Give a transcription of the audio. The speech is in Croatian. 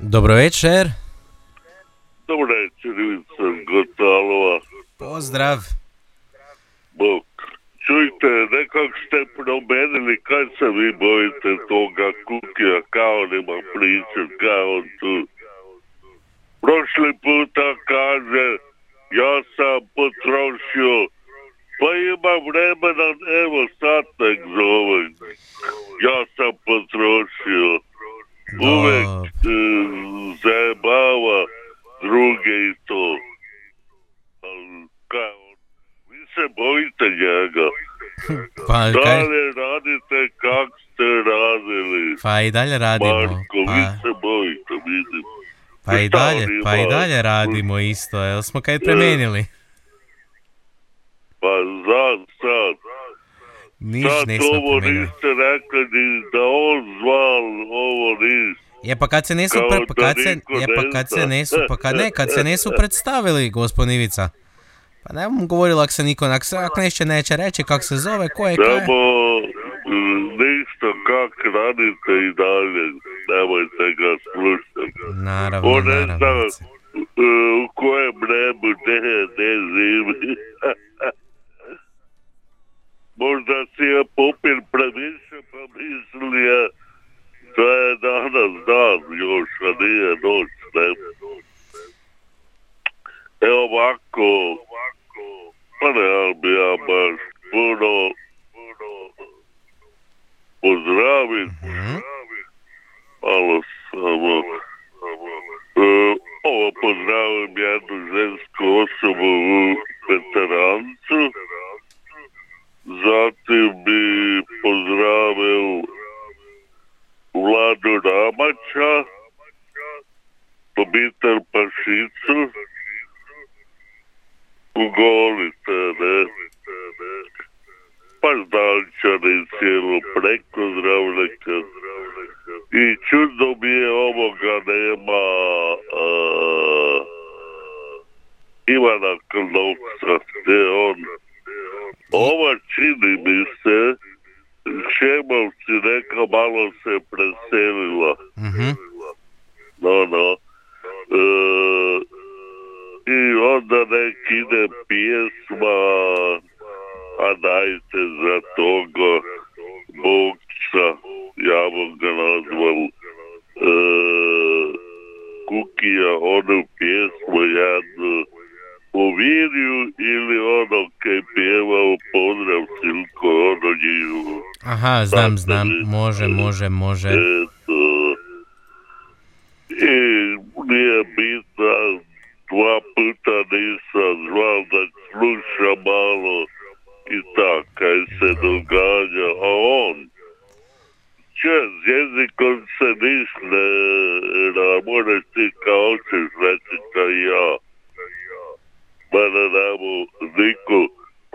Dobro večer. Dobro večer, Ivica Gotalova. Pozdrav. Bog. Čujte, nekak ste promenili, kad se vi bojite toga Kukija, kao nema priče, kao tu. Prošli puta kaže, ja sam potrošio, pa ima vremena, evo sad nek zove. Ja sam potrošio. Uvek zajebava druge i to. Kao, vi se bojite njega. Pa, Dalje radite kak ste radili. Pa i dalje radimo. Marko, vi se bojite, vidim. Pa i dalje radimo isto, jel smo kaj promijenili? Pa sad. Niš Sad nismo ovo promijenili. niste rekli ni da on zval, ovo niste. Kad se nisu predstavili, gospodin Ivica. Pa ne bom govorila, ako nešto neće reći, kak se zove, ko je kaj. Samo ništa kak radite i dalje, nemojte ga slušati. Naravno. On ne zna u kojem nebu ne živi. Možda si je popil previše pa mislija da je danas dan još, a nije noć, ne. Evo ovako, pa ne bi ja baš puno pozdravit. Malo samo. Ovo pozdravim jednu žensku osobu u Veterancu. Zatim bi pozdravio Vladu Ramača, obitelj Pašicu, u Golice, ne? Pa Zdančani cijelo preko zdravnika. I čudno mi je ovoga nema Ivana Klnovca, gdje on. Ova čini mi se, Šemovci neka malo se preselila. No. I onda nek ide pjesma, a dajte za toga Bogca, ja bom ga nazval Kukija, onu pjesmu jednu u Virju ili ono kaj pjevao Pozdrav Silko, ono njivu. Aha, znam, može. Eto. I nije bitno, 2 puta nisam zvao da sluša malo i tak, kaj se događa, a on s jezikom se niš ne možeš ti kao ćeš reći kao ja. Mene nemo niko